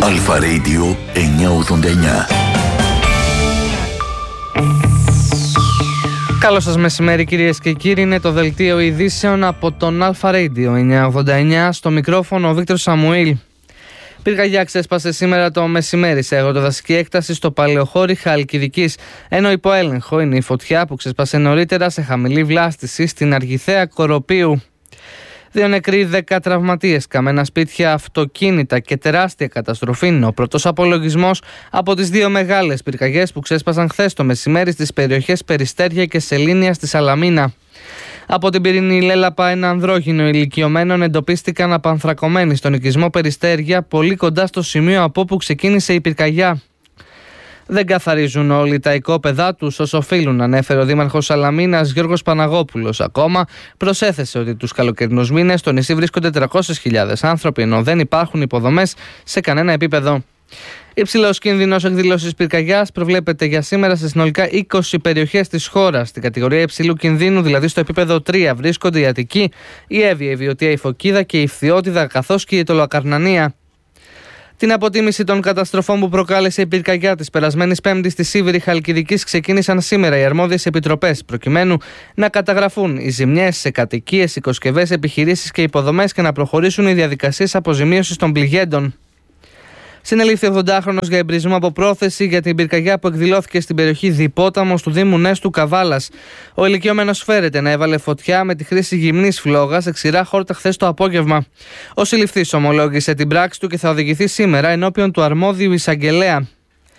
Αλφα Radio 989. Καλό σας μεσημέρι κυρίες και κύριοι, είναι το δελτίο ειδήσεων από τον Αλφα Radio 989, στο μικρόφωνο ο Βίκτορ Σαμουήλ. Πυρκαγιά ξέσπασε σήμερα το μεσημέρι σε αγροτοδασική έκταση στο Παλαιοχώρι Χαλκιδικής, ενώ υπό έλεγχο είναι η φωτιά που ξέσπασε νωρίτερα σε χαμηλή βλάστηση στην Αργιθέα Κοροπίου. 2 νεκροί, 10 τραυματίες, καμένα σπίτια, αυτοκίνητα και τεράστια καταστροφή είναι ο πρώτος απολογισμός από τις 2 μεγάλες πυρκαγιές που ξέσπασαν χθες το μεσημέρι στις περιοχές Περιστέρια και Σελήνια στη Σαλαμίνα. Από την πυρηνή Λέλαπα, ένα ανδρόγυνο ηλικιωμένων εντοπίστηκαν απανθρακωμένοι στον οικισμό Περιστέρια, πολύ κοντά στο σημείο από όπου ξεκίνησε η πυρκαγιά. Δεν καθαρίζουν όλοι τα οικόπεδά τους όσο οφείλουν, ανέφερε ο Δήμαρχος Σαλαμίνας Γιώργος Παναγόπουλος. Ακόμα προσέθεσε ότι τους καλοκαιρινούς μήνες στο νησί βρίσκονται 300.000 άνθρωποι, ενώ δεν υπάρχουν υποδομές σε κανένα επίπεδο. Υψηλός κίνδυνος εκδήλωσης πυρκαγιάς προβλέπεται για σήμερα σε συνολικά 20 περιοχές της χώρας. Στην κατηγορία υψηλού κινδύνου, δηλαδή στο επίπεδο 3, βρίσκονται η Αττική, η Εύβοια, η Βιωτία, η Φωκίδα και η Φθιώτιδα, καθώς και η Αιτωλοακαρνανία. Την αποτίμηση των καταστροφών που προκάλεσε η πυρκαγιά της περασμένης Πέμπτης στη Σίβηρη Χαλκιδικής ξεκίνησαν σήμερα οι αρμόδιες επιτροπές, προκειμένου να καταγραφούν οι ζημιές σε κατοικίες, οικοσκευές, επιχειρήσεις και υποδομές και να προχωρήσουν οι διαδικασίες αποζημίωσης των πληγέντων. Συνελήφθη 80χρονος για εμπρισμό από πρόθεση για την πυρκαγιά που εκδηλώθηκε στην περιοχή Διπόταμος του Δήμου Νέστου Καβάλας. Ο ηλικιωμένος φέρεται να έβαλε φωτιά με τη χρήση γυμνής φλόγας σε ξηρά χόρτα χθες το απόγευμα. Ο συλληφθής ομολόγησε την πράξη του και θα οδηγηθεί σήμερα ενώπιον του αρμόδιου εισαγγελέα.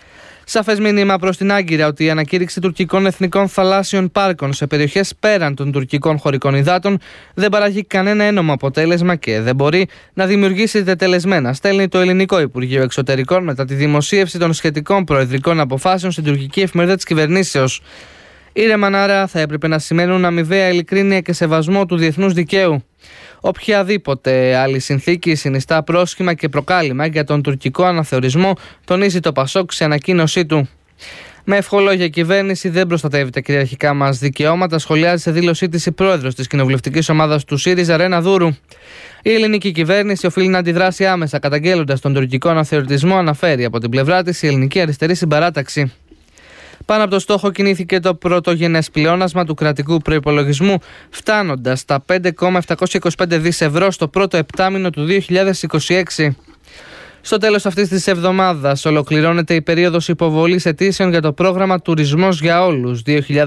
Σαφές μήνυμα προς την Άγκυρα ότι η ανακήρυξη τουρκικών εθνικών θαλάσσιων πάρκων σε περιοχές πέραν των τουρκικών χωρικών υδάτων δεν παράγει κανένα ένομο αποτέλεσμα και δεν μπορεί να δημιουργήσει τετελεσμένα, στέλνει το Ελληνικό Υπουργείο Εξωτερικών μετά τη δημοσίευση των σχετικών προεδρικών αποφάσεων στην τουρκική εφημερίδα της κυβερνήσεως. Ήρεμαν άρα θα έπρεπε να σημαίνουν αμοιβαία ειλικρίνεια και σεβασμό του διεθνούς δικαίου. Οποιαδήποτε άλλη συνθήκη συνιστά πρόσχημα και προκάλημα για τον τουρκικό αναθεωρισμό, τονίζει το Πασόκ σε ανακοίνωσή του. Με ευχολόγια η κυβέρνηση δεν προστατεύει τα κυριαρχικά μας δικαιώματα, σχολιάζει σε δήλωσή της η πρόεδρος της κοινοβουλευτικής ομάδας του ΣΥΡΙΖΑ, Ρένα Δούρου. Η ελληνική κυβέρνηση οφείλει να αντιδράσει άμεσα, καταγγέλλοντας τον τουρκικό αναθεωρισμό, αναφέρει από την πλευρά της η ελληνική αριστερή συμπαράταξη. Πάνω από το στόχο κινήθηκε το πρωτογενές πλεόνασμα του κρατικού προϋπολογισμού, φτάνοντας στα 5,725 δις ευρώ στο πρώτο επτάμηνο του 2026. Στο τέλος αυτής της εβδομάδας ολοκληρώνεται η περίοδος υποβολής αιτήσεων για το πρόγραμμα Τουρισμός για Όλους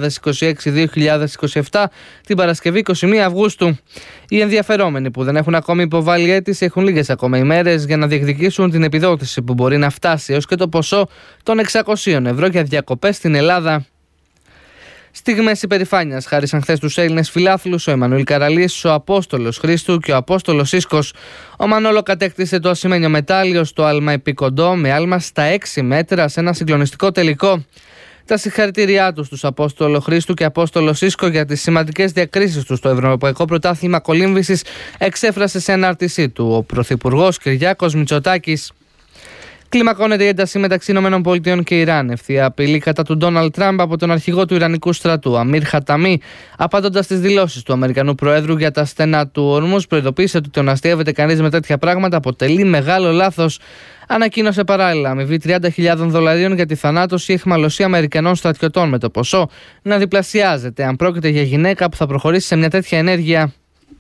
2026-2027 την Παρασκευή 21 Αυγούστου. Οι ενδιαφερόμενοι που δεν έχουν ακόμη υποβάλει αίτηση έχουν λίγες ακόμα ημέρες για να διεκδικήσουν την επιδότηση που μπορεί να φτάσει έως και το ποσό των 600 ευρώ για διακοπές στην Ελλάδα. Στιγμές υπερηφάνειας χάρισαν χθες τους Έλληνες φιλάθλους ο Εμμανουήλ Καραλής, ο Απόστολος Χρήστου και ο Απόστολος Ίσκος. Ο Μανόλο κατέκτησε το ασημένιο μετάλλιο στο άλμα επικοντό με άλμα στα 6 μέτρα σε ένα συγκλονιστικό τελικό. Τα συγχαρητήριά τους στους Απόστολο Χρήστου και Απόστολο Ίσκο για τις σημαντικές διακρίσεις τους στο Ευρωπαϊκό Πρωτάθλημα Κολύμβησης εξέφρασε σε ανάρτησή του ο Πρωθυπουργός Κυριάκος Μητσοτάκης. Κλιμακώνεται η ένταση μεταξύ ΗΠΑ και Ιράν. Ευθεία απειλή κατά του Ντόναλντ Τραμπ από τον αρχηγό του Ιρανικού στρατού, Αμίρ Χαταμί, απαντώντας στις δηλώσεις του Αμερικανού Προέδρου για τα στενά του όρμους, προειδοποίησε ότι το να αστείευεται κανείς με τέτοια πράγματα αποτελεί μεγάλο λάθος. Ανακοίνωσε παράλληλα αμοιβή $30.000 για τη θανάτωση ή αιχμαλωσία Αμερικανών στρατιωτών, με το ποσό να διπλασιάζεται αν πρόκειται για γυναίκα που θα προχωρήσει σε μια τέτοια ενέργεια.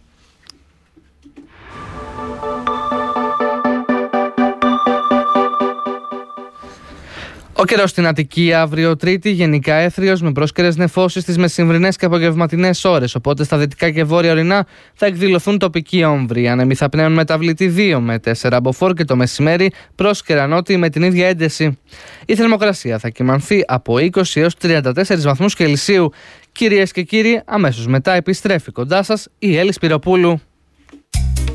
Ο καιρός στην Αττική αύριο Τρίτη γενικά έθριος με πρόσκαιρες νεφώσεις στις μεσημβρινές και απογευματινές ώρες. Οπότε στα δυτικά και βόρεια ορεινά θα εκδηλωθούν τοπικοί όμβροι. Οι άνεμοι θα πνέουν μεταβλητή 2 με 4 μποφόρ και το μεσημέρι πρόσκαιρα νότιοι με την ίδια ένταση. Η θερμοκρασία θα κυμανθεί από 20 έως 34 βαθμούς Κελσίου. Κυρίες και κύριοι, αμέσως μετά επιστρέφει κοντά σας η Έλλη Σπυροπούλου.